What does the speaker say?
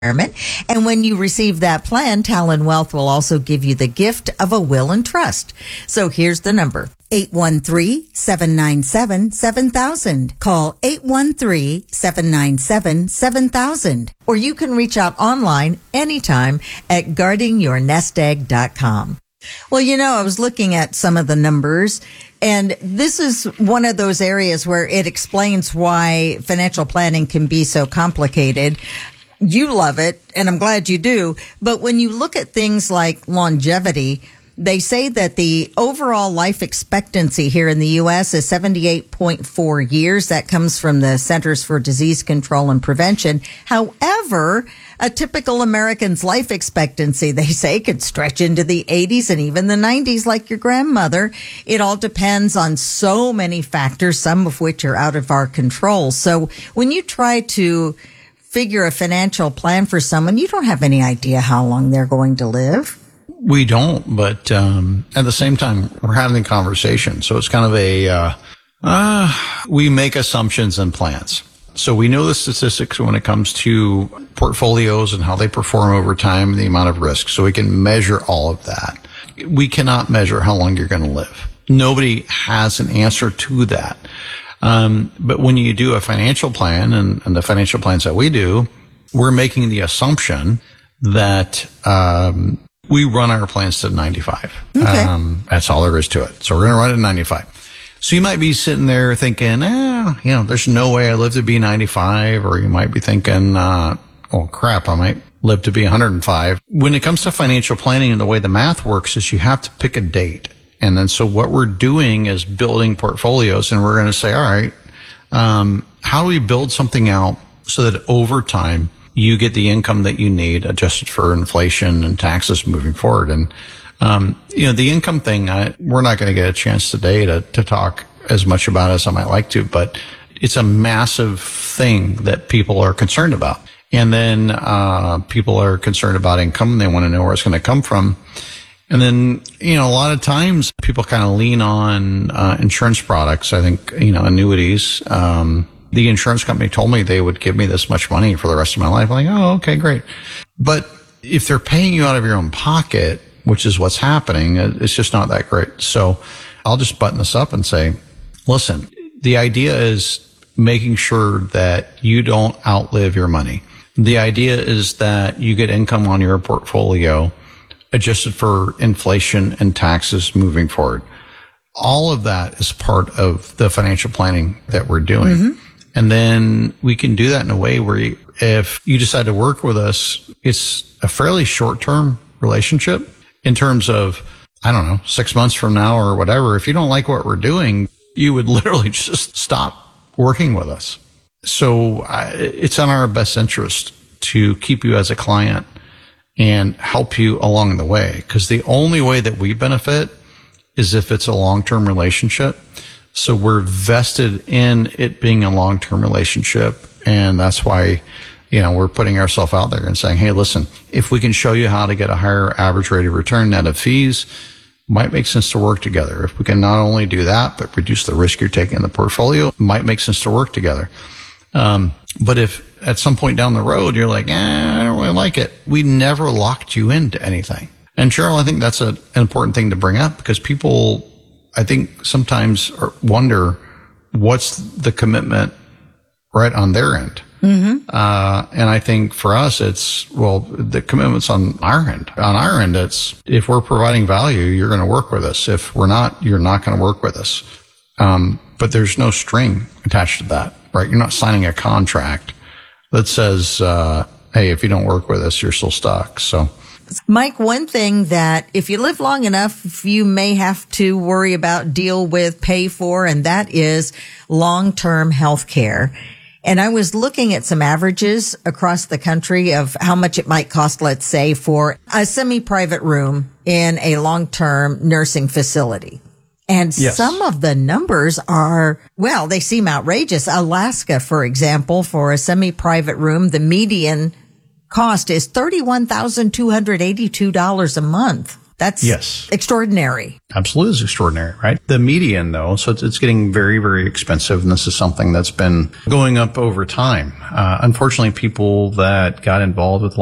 And when you receive that plan, Talon Wealth will also give you the gift of a will and trust. So here's the number. 813-797-7000. Call 813-797-7000. Or you can reach out online anytime at guardingyournestegg.com. Well, I was looking at some of the numbers, and this is one of those areas where it explains why financial planning can be so complicated. You love it, and I'm glad you do. But when you look at things like longevity, they say that the overall life expectancy here in the U.S. is 78.4 years. That comes from the Centers for Disease Control and Prevention. However, a typical American's life expectancy, they say, could stretch into the 80s and even the 90s like your grandmother. It all depends on so many factors, some of which are out of our control. So when you try to figure a financial plan for someone, you don't have any idea how long they're going to live. We don't, but at the same time, we're having a conversation. So it's kind of we make assumptions and plans. So we know the statistics when it comes to portfolios and how they perform over time, the amount of risk. So we can measure all of that. We cannot measure how long you're going to live. Nobody has an answer to that. But when you do a financial plan and the financial plans that we do, we're making the assumption that, we run our plans to 95. Okay. That's all there is to it. So we're going to run it to 95. So you might be sitting there thinking, there's no way I live to be 95. Or you might be thinking, oh crap, I might live to be 105. When it comes to financial planning and the way the math works is you have to pick a date. And then so what we're doing is building portfolios, and we're going to say, all right, how do we build something out so that over time you get the income that you need adjusted for inflation and taxes moving forward? And, the income thing, we're not going to get a chance today to talk as much about as I might like to, but it's a massive thing that people are concerned about. And then, people are concerned about income. They want to know where it's going to come from. And then, a lot of times people kind of lean on, insurance products. I think, annuities. The insurance company told me they would give me this much money for the rest of my life. I'm like, oh, okay, great. But if they're paying you out of your own pocket, which is what's happening, it's just not that great. So I'll just button this up and say, listen, the idea is making sure that you don't outlive your money. The idea is that you get income on your portfolio adjusted for inflation and taxes moving forward. All of that is part of the financial planning that we're doing. Mm-hmm. And then we can do that in a way where if you decide to work with us, it's a fairly short-term relationship in terms of, 6 months from now or whatever. If you don't like what we're doing, you would literally just stop working with us. So it's in our best interest to keep you as a client and help you along the way. Because the only way that we benefit is if it's a long-term relationship. So we're vested in it being a long-term relationship. And that's why, we're putting ourselves out there and saying, hey, listen, if we can show you how to get a higher average rate of return net of fees, might make sense to work together. If we can not only do that, but reduce the risk you're taking in the portfolio, might make sense to work together. But if at some point down the road, you're like, I don't really like it, we never locked you into anything. And Cheryl, I think that's an important thing to bring up because people, I think sometimes wonder what's the commitment right on their end. Mm-hmm. And I think for us, the commitment's on our end. On our end, it's if we're providing value, you're going to work with us. If we're not, you're not going to work with us. But there's no string attached to that, right? You're not signing a contract that says, hey, if you don't work with us, you're still stuck. So, Mike, one thing that if you live long enough, you may have to worry about, deal with, pay for, and that is long-term health care. And I was looking at some averages across the country of how much it might cost, let's say, for a semi-private room in a long-term nursing facility. And yes, some of the numbers are, well, they seem outrageous. Alaska, for example, for a semi-private room, the median cost is $31,282 a month. That's Yes. extraordinary. Absolutely is extraordinary, right? The median, though, so it's getting very, very expensive, and this is something that's been going up over time. Unfortunately, people that got involved with